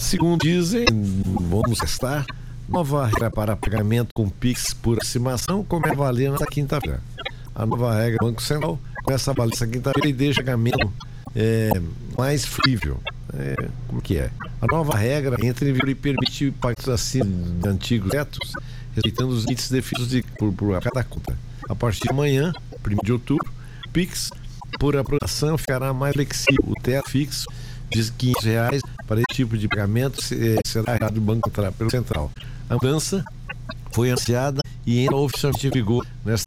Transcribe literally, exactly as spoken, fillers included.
Segundo dizem, vamos testar, nova regra para pagamento com Pix por aproximação começa a valer nesta quinta-feira. A nova regra do Banco Central começa a valer nesta quinta-feira e deixa o pagamento é, mais flexível. É, como que é? A nova regra entra em vigor e permite pagamentos acima de antigos tetos, respeitando os limites definidos de, por, por cada conta. A partir de amanhã, primeiro de outubro, Pix por aproximação ficará mais flexível. O teto fixo de quinhentos reais para esse tipo de pagamento será errado do Banco Central. A mudança foi anunciada e entra oficialmente em vigor nesta